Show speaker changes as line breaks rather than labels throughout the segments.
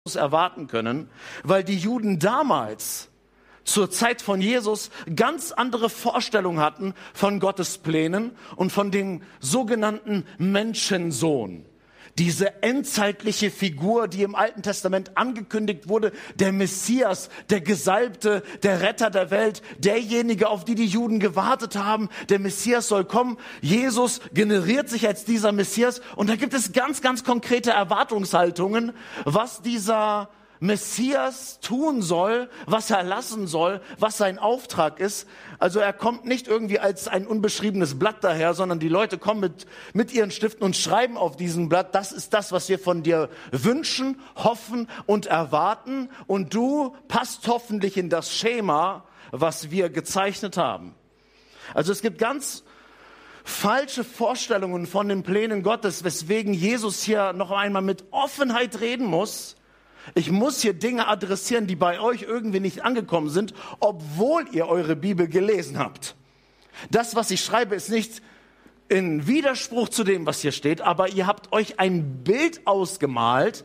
erwarten können, weil die Juden damals zur Zeit von Jesus ganz andere Vorstellungen hatten von Gottes Plänen und von dem sogenannten Menschensohn. Diese endzeitliche Figur, die im Alten Testament angekündigt wurde, der Messias, der Gesalbte, der Retter der Welt, derjenige, auf die die Juden gewartet haben, der Messias soll kommen. Jesus generiert sich als dieser Messias und da gibt es ganz, ganz konkrete Erwartungshaltungen, was dieser Messias tun soll, was er lassen soll, was sein Auftrag ist. Also er kommt nicht irgendwie als ein unbeschriebenes Blatt daher, sondern die Leute kommen mit ihren Stiften und schreiben auf diesem Blatt, das ist das, was wir von dir wünschen, hoffen und erwarten. Und du passt hoffentlich in das Schema, was wir gezeichnet haben. Also es gibt ganz falsche Vorstellungen von den Plänen Gottes, weswegen Jesus hier noch einmal mit Offenheit reden muss. Ich muss hier Dinge adressieren, die bei euch irgendwie nicht angekommen sind, obwohl ihr eure Bibel gelesen habt. Das, was ich schreibe, ist nicht in Widerspruch zu dem, was hier steht, aber ihr habt euch ein Bild ausgemalt,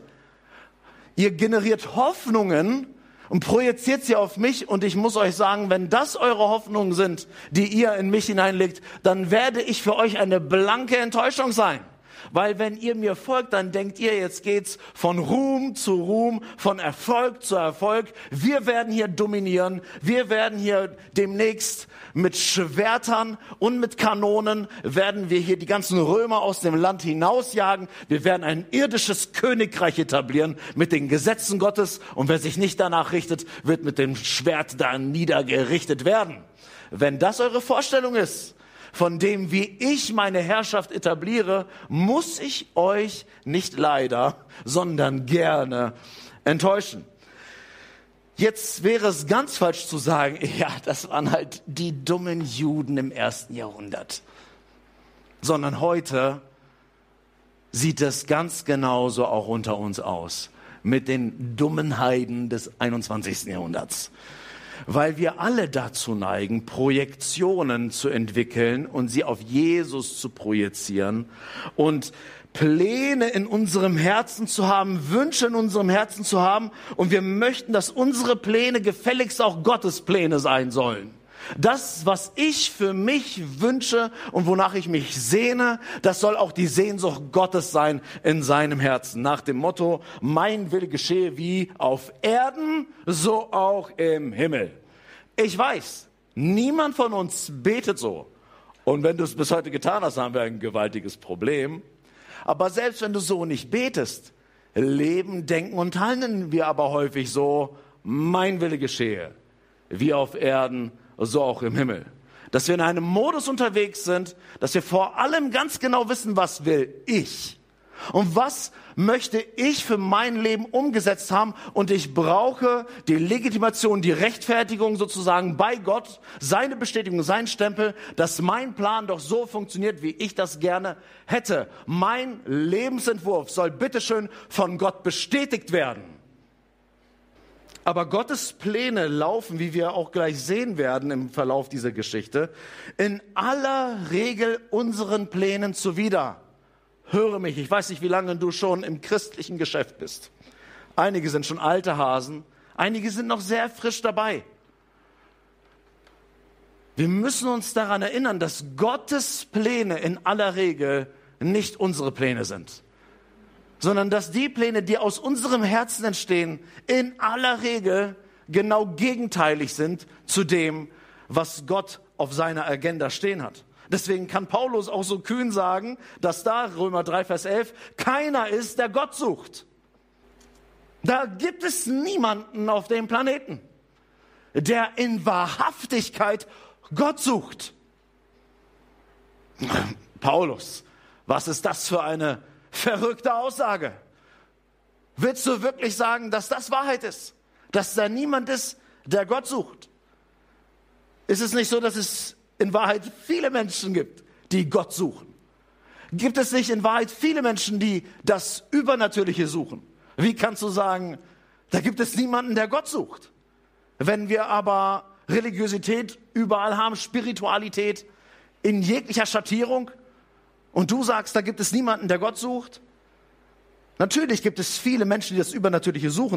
ihr generiert Hoffnungen und projiziert sie auf mich und ich muss euch sagen, wenn das eure Hoffnungen sind, die ihr in mich hineinlegt, dann werde ich für euch eine blanke Enttäuschung sein. Weil wenn ihr mir folgt, dann denkt ihr, jetzt geht's von Ruhm zu Ruhm, von Erfolg zu Erfolg. Wir werden hier dominieren. Wir werden hier demnächst mit Schwertern und mit Kanonen werden wir hier die ganzen Römer aus dem Land hinausjagen. Wir werden ein irdisches Königreich etablieren mit den Gesetzen Gottes. Und wer sich nicht danach richtet, wird mit dem Schwert da niedergerichtet werden. Wenn das eure Vorstellung ist, von dem, wie ich meine Herrschaft etabliere, muss ich euch nicht leider, sondern gerne enttäuschen. Jetzt wäre es ganz falsch zu sagen, ja, das waren halt die dummen Juden im 1. Jahrhundert. Sondern heute sieht es ganz genauso auch unter uns aus, mit den dummen Heiden des 21. Jahrhunderts. Weil wir alle dazu neigen, Projektionen zu entwickeln und sie auf Jesus zu projizieren und Pläne in unserem Herzen zu haben, Wünsche in unserem Herzen zu haben und wir möchten, dass unsere Pläne gefälligst auch Gottes Pläne sein sollen. Das, was ich für mich wünsche und wonach ich mich sehne, das soll auch die Sehnsucht Gottes sein in seinem Herzen. Nach dem Motto, mein Wille geschehe wie auf Erden, so auch im Himmel. Ich weiß, niemand von uns betet so. Und wenn du es bis heute getan hast, haben wir ein gewaltiges Problem. Aber selbst wenn du so nicht betest, leben, denken und handeln wir aber häufig so, mein Wille geschehe wie auf Erden, so auch im Himmel. Dass wir in einem Modus unterwegs sind, dass wir vor allem ganz genau wissen, was will ich und was möchte ich für mein Leben umgesetzt haben und ich brauche die Legitimation, die Rechtfertigung sozusagen bei Gott, seine Bestätigung, seinen Stempel, dass mein Plan doch so funktioniert, wie ich das gerne hätte. Mein Lebensentwurf soll bitteschön von Gott bestätigt werden. Aber Gottes Pläne laufen, wie wir auch gleich sehen werden im Verlauf dieser Geschichte, in aller Regel unseren Plänen zuwider. Höre mich, ich weiß nicht, wie lange du schon im christlichen Geschäft bist. Einige sind schon alte Hasen, einige sind noch sehr frisch dabei. Wir müssen uns daran erinnern, dass Gottes Pläne in aller Regel nicht unsere Pläne sind, sondern dass die Pläne, die aus unserem Herzen entstehen, in aller Regel genau gegenteilig sind zu dem, was Gott auf seiner Agenda stehen hat. Deswegen kann Paulus auch so kühn sagen, dass da, Römer 3, Vers 11, keiner ist, der Gott sucht. Da gibt es niemanden auf dem Planeten, der in Wahrhaftigkeit Gott sucht. Paulus, was ist das für eine verrückte Aussage? Willst du wirklich sagen, dass das Wahrheit ist? Dass da niemand ist, der Gott sucht? Ist es nicht so, dass es in Wahrheit viele Menschen gibt, die Gott suchen? Gibt es nicht in Wahrheit viele Menschen, die das Übernatürliche suchen? Wie kannst du sagen, da gibt es niemanden, der Gott sucht? Wenn wir aber Religiosität überall haben, Spiritualität in jeglicher Schattierung und du sagst, da gibt es niemanden, der Gott sucht, Natürlich gibt es viele Menschen, die das Übernatürliche suchen.